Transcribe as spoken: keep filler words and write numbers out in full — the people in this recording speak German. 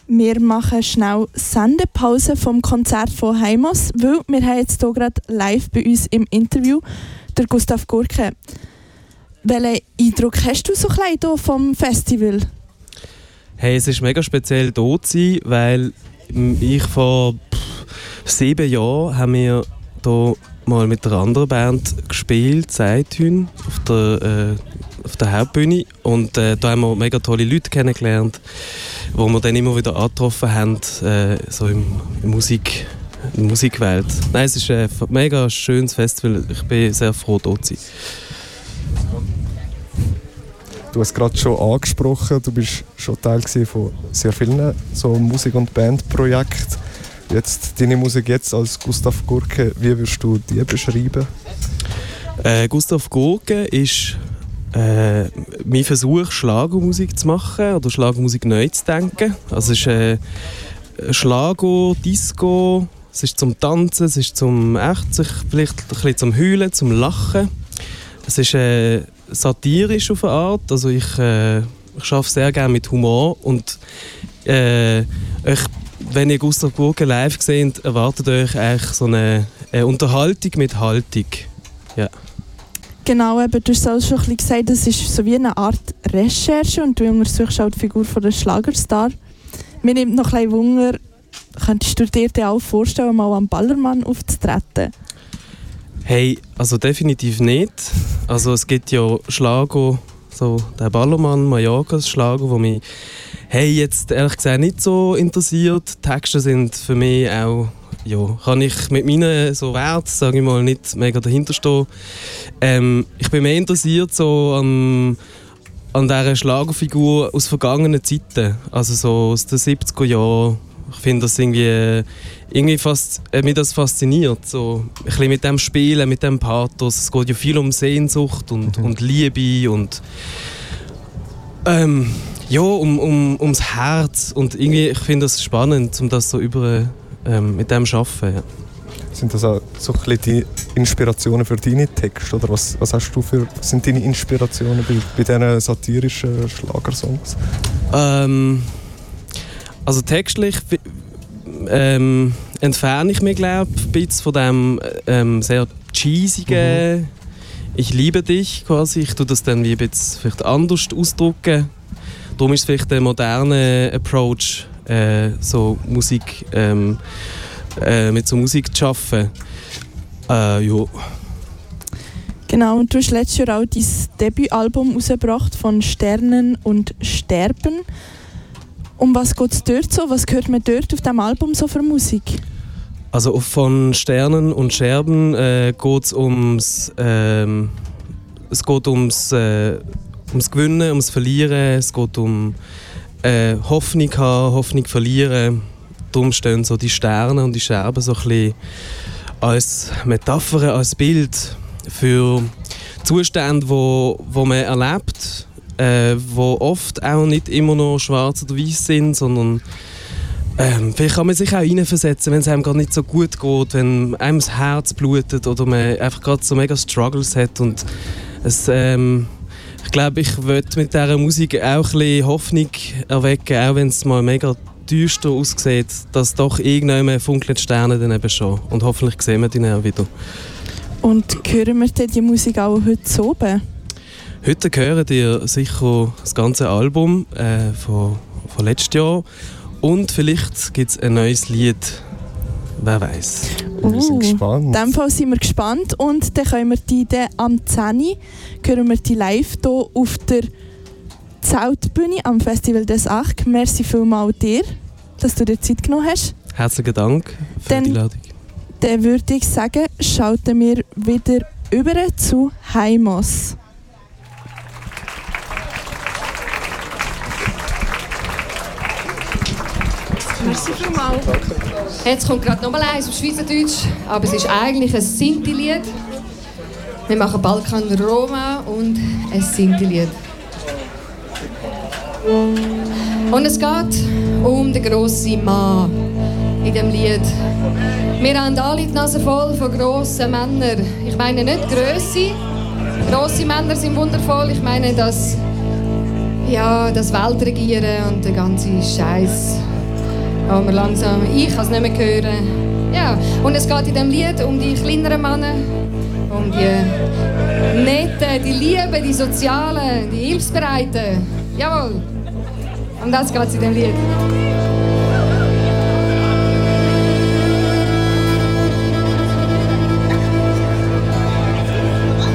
Wir machen schnell Sendepause vom Konzert von Heimos, weil wir haben jetzt hier gerade live bei uns im Interview der Gustav Gurke. Welchen Eindruck hast du so klein hier vom Festival? Hey, es ist mega speziell hier zu sein, weil ich vor pff, sieben Jahren haben wir hier mal mit einer anderen Band gespielt, Seithün, auf der, äh, auf der Hauptbühne. Und äh, da haben wir mega tolle Leute kennengelernt, wo wir dann immer wieder angetroffen haben, äh, so im, im Musik, in der Musikwelt. Nein, es ist ein mega schönes Festival. Ich bin sehr froh, hier zu sein. Du hast gerade schon angesprochen, du bist schon Teil von sehr vielen so Musik- und Bandprojekten. Jetzt deine Musik jetzt als Gustav Gurke, wie würdest du die beschreiben? Äh, Gustav Gurke ist äh, mein Versuch, Schlagermusik zu machen oder Schlagermusik neu zu denken. Also es ist äh, Schlager, Disco, es ist zum Tanzen, es ist zum echt sich vielleicht ein bisschen zum Heulen, zum Lachen. Es ist äh, satirisch auf eine Art, also ich, äh, ich arbeite sehr gerne mit Humor und äh, ich, wenn ihr Gustav Gurke live seht, erwartet euch eigentlich so eine, eine Unterhaltung mit Haltung. Ja. Genau, eben, du hast auch schon ein bisschen gesagt, es ist so wie eine Art Recherche und du untersuchst auch die Figur von der Schlagerstar. Mir nimmt noch ein bisschen Wunder, könntest du dir auch vorstellen, mal am Ballermann aufzutreten? Hey, also definitiv nicht. Also es gibt ja Schlager, so der Ballermann, Mallorcas Schlager, wo mich hey, jetzt ehrlich gesagt nicht so interessiert. Die Texte sind für mich auch, ja, kann ich mit meinen so Werten, sage ich mal, nicht mega dahinter stehen. Ähm, ich bin mehr interessiert so an, an dieser Schlagerfigur aus vergangenen Zeiten, also so aus den siebziger Jahren. Ich finde das irgendwie, irgendwie fast, äh, mich das fasziniert, so ein bisschen mit dem Spielen, mit dem Pathos. Es geht ja viel um Sehnsucht und, mhm. und Liebe und ähm, ja, um, um, ums Herz. Und irgendwie, ich finde das spannend, um das so über, ähm, mit dem zu arbeiten. Ja. Sind das auch so ein bisschen die Inspirationen für deine Texte? Oder was, was hast du für, sind deine Inspirationen bei, bei diesen satirischen Schlagersongs? Ähm, also textlich ähm, entferne ich mich, glaube ich, ein bisschen von dem ähm, sehr cheesigen mhm. «Ich liebe dich» quasi. Ich tue das dann wie ein bisschen vielleicht anders ausdrücken. Darum ist es vielleicht der moderne Approach, äh, so Musik, ähm, äh, mit so Musik zu arbeiten. Äh, ja. Genau, und du hast letztes Jahr auch dein Debütalbum rausgebracht von «Sternen und Sterben». Um was geht es dort so? Was hört man dort auf diesem Album so für Musik? Also von «Sternen und Scherben» äh, geht es ums, ähm, es geht ums, äh, ums Gewinnen, ums Verlieren. Es geht um äh, Hoffnung haben, Hoffnung verlieren. Darum stehen so die Sterne und die Scherben so ein bisschen als Metapher, als Bild für Zustände, wo, wo man erlebt, äh, wo oft auch nicht immer noch schwarz oder weiß sind, sondern ähm, vielleicht kann man sich auch hineinversetzen, wenn es einem gar nicht so gut geht, wenn einem das Herz blutet oder man einfach gerade so mega Struggles hat. Und es, ähm, ich glaube, ich möchte mit dieser Musik auch ein bisschen Hoffnung erwecken, auch wenn es mal mega düster aussieht, dass doch irgendwann funkeln die Sterne dann eben schon. Und hoffentlich sehen wir die auch wieder. Und hören wir denn die Musik auch heute oben? Heute hören ihr sicher das ganze Album äh, von, von letztes Jahr. Und vielleicht gibt es ein neues Lied. Wer weiß. Uh, wir sind gespannt. In dem Fall sind wir gespannt. Und dann können wir die dann am zehn Uhr hören wir die live hier auf der Zeltbühne am Festival des Arc. Merci vielmals dir, dass du dir Zeit genommen hast. Herzlichen Dank für dann, die Einladung. Dann würde ich sagen, schalten wir wieder über zu Heimos. Merci vielmals. Jetzt kommt gerade nochmal eins auf Schweizerdeutsch, aber es ist eigentlich ein Sinti-Lied. Wir machen Balkan Roma und ein Sinti-Lied. Und es geht um den grossen Mann in diesem Lied. Wir haben alle die Nase voll von grossen Männern. Ich meine nicht Grösse. Grosse Männer sind wundervoll. Ich meine das, ja, das Weltregieren und der ganze Scheiß. Oh, wir langsam. Ich kann es nicht mehr hören. Ja, und es geht in diesem Lied um die kleineren Männer, um die netten, die lieben, die sozialen, die hilfsbereiten. Jawohl. Um das geht es in diesem Lied.